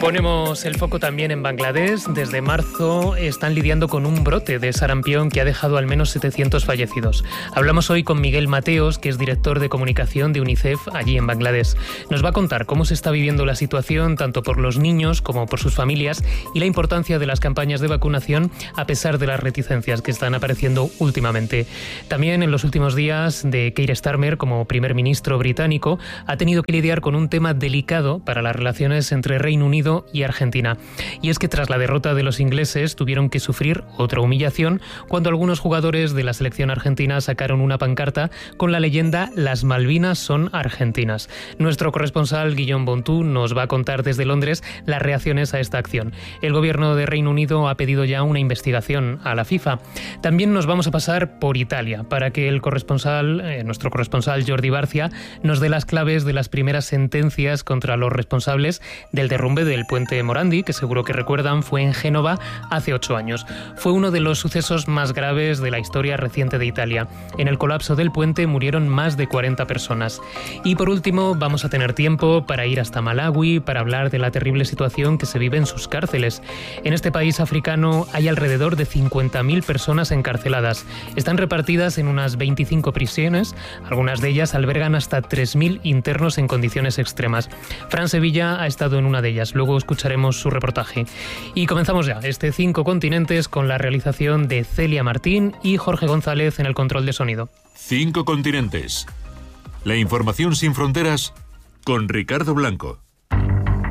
Ponemos el foco también en Bangladesh. Desde marzo están lidiando con un brote de sarampión que ha dejado al menos 700 fallecidos. Hablamos hoy con Miguel Mateos, que es director de comunicación de UNICEF allí en Bangladesh. Nos va a contar cómo se está viviendo la situación tanto por los niños como por sus familias y la importancia de las campañas de vacunación a pesar de las reticencias que están apareciendo últimamente. También en los últimos días de Keir Starmer como primer ministro británico ha tenido que lidiar con un tema delicado para las relaciones entre Reino Unido y Argentina. Y es que tras la derrota de los ingleses tuvieron que sufrir otra humillación cuando algunos jugadores de la selección argentina sacaron una pancarta con la leyenda "Las Malvinas son argentinas". Nuestro corresponsal Guillaume Bontou nos va a contar desde Londres las reacciones a esta acción. El gobierno de Reino Unido ha pedido ya una investigación a la FIFA. También nos vamos a pasar por Italia para que el nuestro corresponsal Jordi Barcia nos dé las claves de las primeras sentencias contra los responsables del derrumbe del puente Morandi, que seguro que recuerdan fue en Génova hace 8 años. Fue uno de los sucesos más graves de la historia reciente de Italia. En el colapso del puente murieron más de 40 personas. Y por último, vamos a tener tiempo para ir hasta Malawi para hablar de la terrible situación que se vive en sus cárceles. En este país africano hay alrededor de 50.000 personas encarceladas. Están repartidas en unas 25 prisiones, algunas de ellas albergan hasta 3.000 internos en condiciones extremas. Fran Sevilla ha estado en una de ellas. Luego escucharemos su reportaje. Y comenzamos ya este 5 continentes con la realización de Celia Martín y Jorge González en el control de sonido. 5 continentes. La información sin fronteras con Ricardo Blanco.